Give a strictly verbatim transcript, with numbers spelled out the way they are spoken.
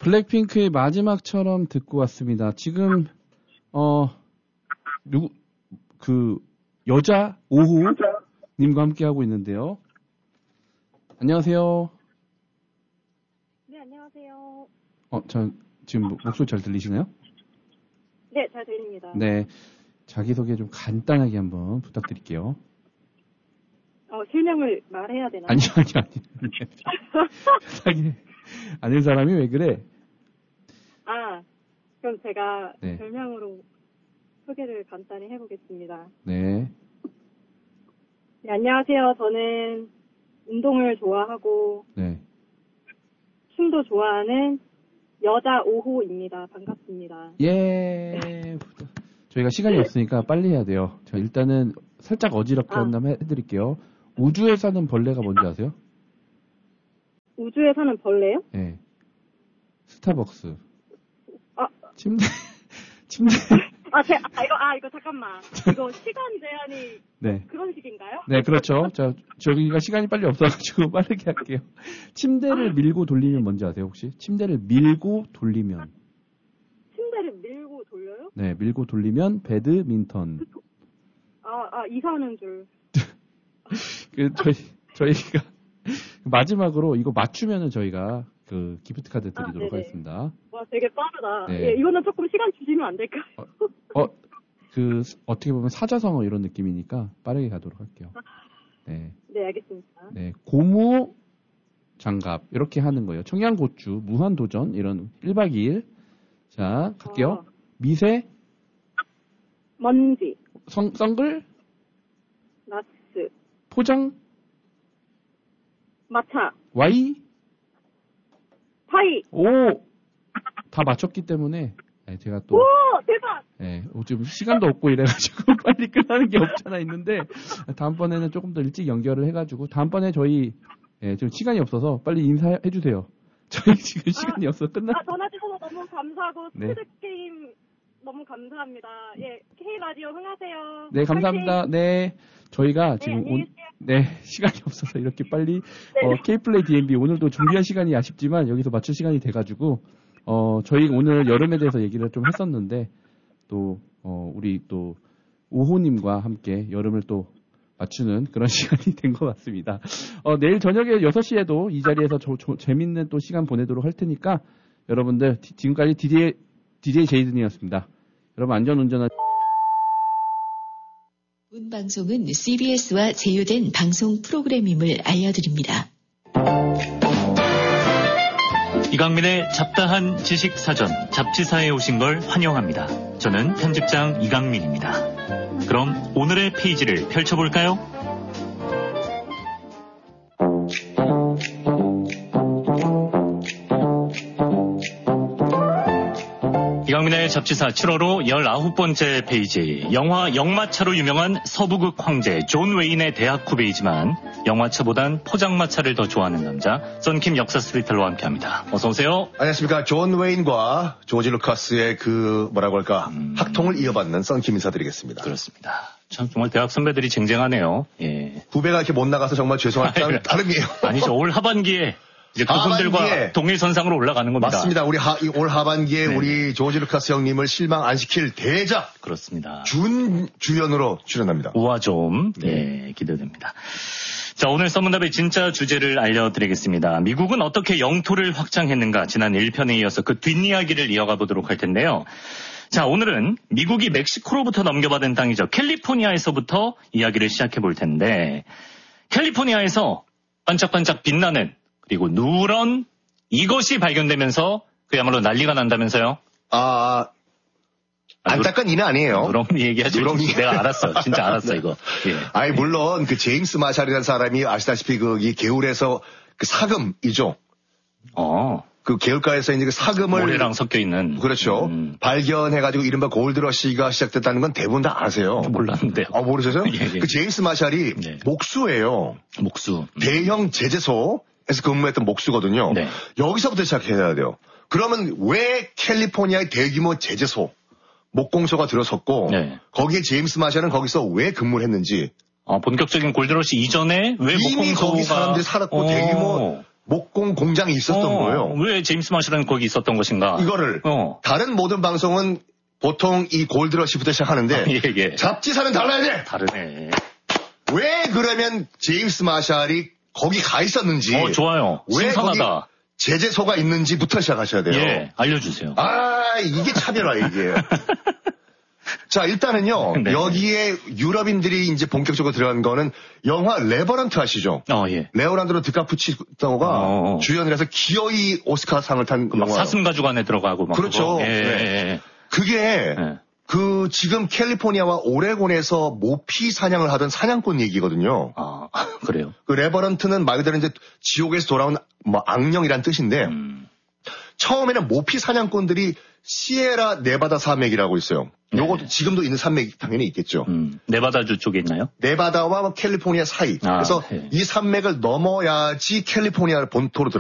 블랙핑크의 마지막처럼 듣고 왔습니다. 지금 어 누구 그 여자 오호님과 함께 하고 있는데요. 안녕하세요. 네, 안녕하세요. 어, 저 지금 목소리 잘 들리시나요? 네, 잘 들립니다. 네, 자기소개 좀 간단하게 한번 부탁드릴게요. 어, 실명을 말해야 되나요? 아니요, 아니요, 아니요. 편하게 아는 사람이 왜 그래? 아, 그럼 제가 네. 별명으로 소개를 간단히 해보겠습니다. 네. 네, 안녕하세요. 저는 운동을 좋아하고 네. 춤도 좋아하는 여자 오호입니다. 반갑습니다. 예. 저희가 시간이 없으니까 빨리 해야 돼요. 자, 일단은 살짝 어지럽게 아. 한다면 해드릴게요. 우주에 사는 벌레가 뭔지 아세요? 우주에 사는 벌레요? 네. 스타벅스. 아, 침대, 침대. 아, 제, 아, 이거, 아, 이거 잠깐만. 이거 시간 제한이 네. 그런 식인가요? 네, 그렇죠. 자, 저희가 시간이 빨리 없어가지고 빠르게 할게요. 침대를 밀고 돌리면 뭔지 아세요, 혹시? 침대를 밀고 돌리면. 침대를 밀고 돌려요? 네, 밀고 돌리면 배드민턴. 아, 아, 이사하는 줄. 그, 저희, 저희가 마지막으로 이거 맞추면은 저희가 그 기프트 카드 드리도록 아, 하겠습니다. 와, 되게 빠르다. 네. 예, 이거는 조금 시간 주시면 안 될까요? 어, 어, 그, 어떻게 보면 사자성어 이런 느낌이니까 빠르게 가도록 할게요. 네. 네, 알겠습니다. 네. 고무 장갑, 이렇게 하는 거예요. 청양고추, 무한도전, 이런 일 박 이 일. 자, 갈게요. 어. 미세, 먼지, 성, 썬글, 나스, 포장, 마차, 와이, 파이. 오! 다 맞췄기 때문에, 네, 제가 또. 오, 대박! 네, 지금 시간도 없고 이래가지고 빨리 끝나는 게 없잖아 있는데, 다음번에는 조금 더 일찍 연결을 해가지고, 다음번에 저희, 예, 지금 시간이 없어서 빨리 인사해주세요. 저희 지금 시간이 아, 없어서 끝나. 아, 전화 주셔서 너무 감사하고, 네. 스포츠게임 너무 감사합니다. 예, K라디오 흥하세요. 네, 감사합니다. 화이팅! 네. 저희가 지금 안녕히 온, 계세요. 네, 시간이 없어서 이렇게 빨리, 네. 어, K플레이 디엠비 오늘도 준비한 시간이 아쉽지만 여기서 맞출 시간이 돼가지고, 어, 저희 오늘 여름에 대해서 얘기를 좀 했었는데, 또, 어, 우리 또, 오호님과 함께 여름을 또 맞추는 그런 시간이 된 것 같습니다. 어, 내일 저녁에 여섯 시에도 이 자리에서 저, 저, 재밌는 또 시간 보내도록 할 테니까, 여러분들, 디, 지금까지 디제이, 디제이 제이든이었습니다. 여러분 안전운전하 본 방송은 씨비에스와 제휴된 방송 프로그램임을 알려드립니다. 이강민의 잡다한 지식사전 잡지사에 오신 걸 환영합니다. 저는 편집장 이강민입니다. 그럼 오늘의 페이지를 펼쳐볼까요? 이강민의 잡지사 칠월호 열아홉 번째 페이지. 영화 영마차로 유명한 서부극 황제 존 웨인의 대학 후배이지만 영화차보단 포장마차를 더 좋아하는 남자 썬킴 역사 스토리텔러와 함께합니다. 어서 오세요. 안녕하십니까. 존 웨인과 조지 루카스의 그 뭐라고 할까 음... 학통을 이어받는 썬킴 인사드리겠습니다. 그렇습니다. 참 정말 대학 선배들이 쟁쟁하네요. 예. 후배가 이렇게 못 나가서 정말 죄송할 점 다름이에요. 아니죠. 올 하반기에 이제 그분들과 하반기에. 동일선상으로 올라가는 겁니다. 맞습니다. 우리 하, 올 하반기에 네. 우리 조지 루카스 형님을 실망 안 시킬 대작. 그렇습니다. 준 주연으로 출연합니다. 우와 좀 네, 기대됩니다. 자, 오늘 썰문답의 진짜 주제를 알려드리겠습니다. 미국은 어떻게 영토를 확장했는가 지난 일 편에 이어서 그 뒷이야기를 이어가 보도록 할 텐데요. 자, 오늘은 미국이 멕시코로부터 넘겨받은 땅이죠. 캘리포니아에서부터 이야기를 시작해 볼 텐데 캘리포니아에서 반짝반짝 빛나는 그리고 누런 이것이 발견되면서 그야말로 난리가 난다면서요? 아, 안타까운 일은 아니에요. 누렁이 얘기하지. 누렁이. 내가 알았어. 진짜 알았어, 이거. 예. 아니, 물론 그 제임스 마샬이라는 사람이 아시다시피 그 이 개울에서 그 사금이죠. 어. 그 개울가에서 이제 그 사금을. 모래랑 섞여 있는. 그렇죠. 음. 발견해가지고 이른바 골드러시가 시작됐다는 건 대부분 다 아세요. 몰랐는데요. 아, 모르세요? 예, 예. 그 제임스 마샬이 네. 목수예요. 목수. 음. 대형 제재소에서 근무했던 목수거든요. 네. 여기서부터 시작해야 돼요. 그러면 왜 캘리포니아의 대규모 제재소, 목공소가 들어섰고 네. 거기에 제임스 마샬은 거기서 왜 근무를 했는지. 아, 본격적인 골드러시 이전에 왜 이미 목공소가 거기 사람들이 살았고 오. 대규모 목공 공장이 있었던 어, 거예요. 왜 제임스 마셜은 거기 있었던 것인가? 이거를 어. 다른 모든 방송은 보통 이 골드러시부터 시작하는데 예, 예. 잡지사는 달라야 돼. 다르네. 왜 그러면 제임스 마셜이 거기 가 있었는지, 어, 좋아요. 왜 신선하다. 거기 제재소가 있는지부터 시작하셔야 돼요. 예, 알려주세요. 아, 이게 차별화 이게. 자, 일단은요, 네. 여기에 유럽인들이 이제 본격적으로 들어간 거는 영화 레버넌트 아시죠? 어, 예. 레오나르도 디카프치노가 어. 주연을 해서 기어이 오스카상을 탄 막 영화. 사슴 가죽 안에 들어가고 막. 그렇죠. 그거. 예, 네. 예, 그게 예. 그 지금 캘리포니아와 오레곤에서 모피 사냥을 하던 사냥꾼 얘기거든요. 아, 그래요. 그 레버넌트는 말 그대로 이제 지옥에서 돌아온 뭐 악령이란 뜻인데, 음. 처음에는 모피 사냥꾼들이 시에라 네바다 산맥이라고 있어요. 요것도 네. 지금도 있는 산맥이 당연히 있겠죠. 음. 네바다주 쪽에 있나요? 네바다와 캘리포니아 사이. 아, 그래서 네. 이 산맥을 넘어야지 캘리포니아 본토로 들어